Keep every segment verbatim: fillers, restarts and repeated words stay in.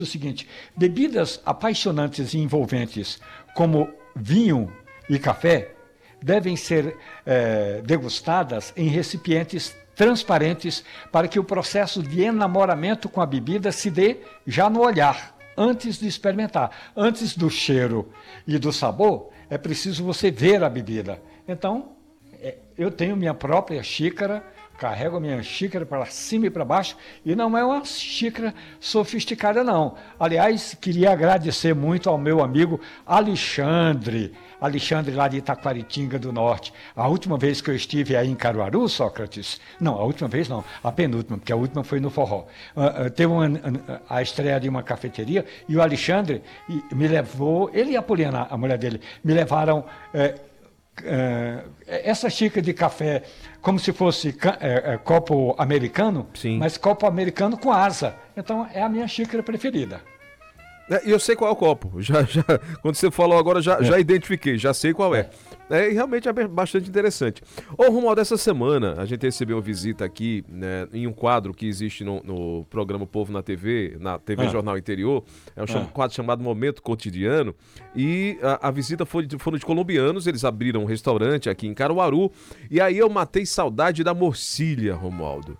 o seguinte: bebidas apaixonantes e envolventes como vinho e café devem ser é, degustadas em recipientes transparentes para que o processo de enamoramento com a bebida se dê já no olhar, antes de experimentar. Antes do cheiro e do sabor, é preciso você ver a bebida. Então, é, eu tenho minha própria xícara, carrego a minha xícara para cima e para baixo, e não é uma xícara sofisticada, não. Aliás, queria agradecer muito ao meu amigo Alexandre, Alexandre lá de Itaquaritinga do Norte. A última vez que eu estive aí em Caruaru, Sócrates, não, a última vez não, a penúltima, porque a última foi no Forró. Uh, uh, teve uma, uh, a estreia de uma cafeteria, e o Alexandre me levou, ele e a Poliana, a mulher dele, me levaram... Uh, Uh, essa xícara de café como se fosse uh, uh, copo americano, Sim. mas copo americano com asa. Então é a minha xícara preferida. E eu sei qual é o copo. Já, já, quando você falou agora, já, é. já identifiquei, já sei qual é. É, e realmente é bastante interessante. Ô, Romualdo, essa semana a gente recebeu uma visita aqui, né, em um quadro que existe no, no programa Povo na T V, na T V ah. Jornal Interior. É um ah. quadro chamado Momento Cotidiano. E a, a visita foi de, foram de colombianos, eles abriram um restaurante aqui em Caruaru. E aí eu matei saudade da morcilha, Romualdo.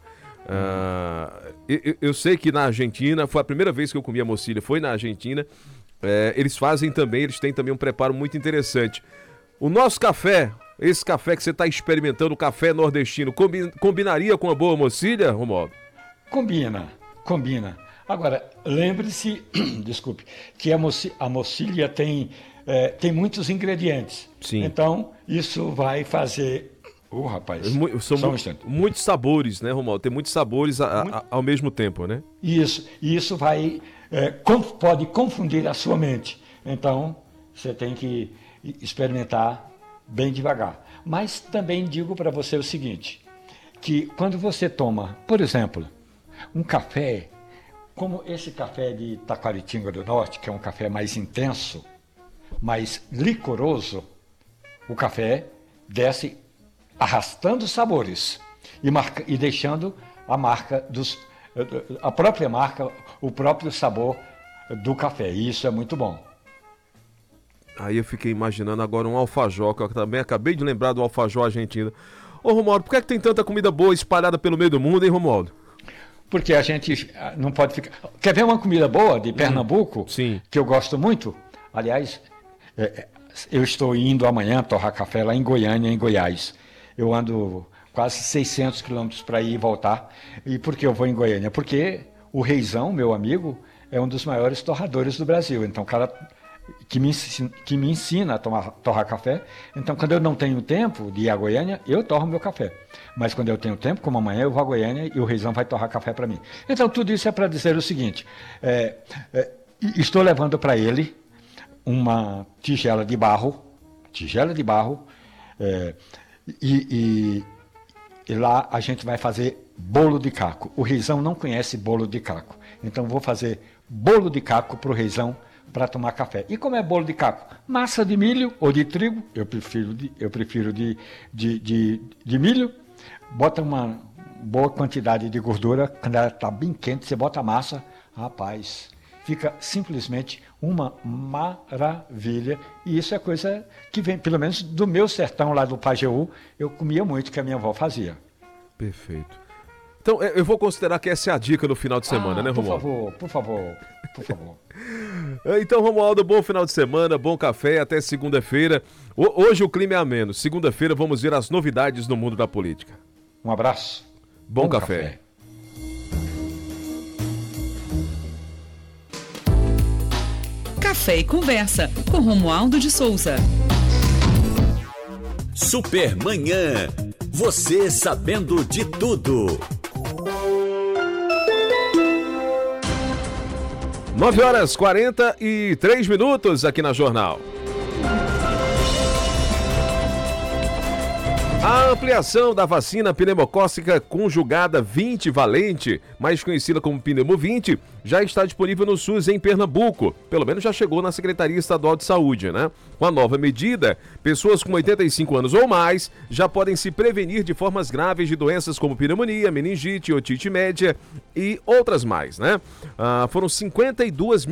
Uh, eu, eu sei que na Argentina, foi a primeira vez que eu comi a morcilha, foi na Argentina. É, eles fazem também, eles têm também um preparo muito interessante. O nosso café, esse café que você está experimentando, o café nordestino, combi, combinaria com uma boa morcilha, Romualdo? Combina, combina. Agora, lembre-se, desculpe, que a, moci, a morcilha tem, é, tem muitos ingredientes. Sim. Então, isso vai fazer... Ô, oh, rapaz, são só um mu- instante. Muitos sabores, né, Romualdo? Tem muitos sabores a, a, ao mesmo tempo, né? Isso, e isso vai, é, com, pode confundir a sua mente. Então, você tem que experimentar bem devagar. Mas também digo para você o seguinte, que quando você toma, por exemplo, um café, como esse café de Itaquaritinga do Norte, que é um café mais intenso, mais licoroso, o café desce arrastando sabores e, marca, e deixando a marca dos, a própria marca, o próprio sabor do café. E isso é muito bom. Aí eu fiquei imaginando agora um alfajor, que eu também acabei de lembrar do alfajor argentino. Ô, Romualdo, por que, é que tem tanta comida boa espalhada pelo meio do mundo, hein, Romualdo? Porque a gente não pode ficar... Quer ver uma comida boa de Pernambuco? Hum, sim. Que eu gosto muito? Aliás, é, eu estou indo amanhã torrar café lá em Goiânia, em Goiás. Eu ando quase seiscentos quilômetros para ir e voltar. E por que eu vou em Goiânia? Porque o Reizão, meu amigo, é um dos maiores torradores do Brasil. Então, o cara que me ensina, que me ensina a tomar, torrar café. Então, quando eu não tenho tempo de ir a Goiânia, eu torro meu café. Mas quando eu tenho tempo, como amanhã, eu vou a Goiânia e o Reizão vai torrar café para mim. Então, tudo isso é para dizer o seguinte. É, é, estou levando para ele uma tigela de barro, tigela de barro, é, E, e, e lá a gente vai fazer bolo de caco. O Reizão não conhece bolo de caco. Então vou fazer bolo de caco para o Reizão para tomar café. E como é bolo de caco? Massa de milho ou de trigo, eu prefiro de, eu prefiro de, de, de, de milho. Bota uma boa quantidade de gordura. Quando ela está bem quente, você bota a massa. Rapaz, fica simplesmente uma maravilha. E isso é coisa que vem, pelo menos do meu sertão lá do Pajeú, eu comia muito, que a minha avó fazia. Perfeito. Então, eu vou considerar que essa é a dica do final de semana, ah, né, Romualdo? Por favor, por favor, por favor. Então, Romualdo, bom final de semana, bom café, até segunda-feira. Hoje o clima é ameno. Segunda-feira vamos ver as novidades no mundo da política. Um abraço. Bom, bom café. café. Café e Conversa, com Romualdo de Souza. Supermanhã. Você sabendo de tudo. nove horas e quarenta e três minutos aqui na Jornal. A ampliação da vacina pneumocócica conjugada vinte valente, mais conhecida como Pneumo vinte, já está disponível no SUS em Pernambuco. Pelo menos já chegou na Secretaria Estadual de Saúde, né? Com a nova medida, pessoas com oitenta e cinco anos ou mais já podem se prevenir de formas graves de doenças como pneumonia, meningite, otite média e outras mais, né? Ah, foram cinquenta e duas mil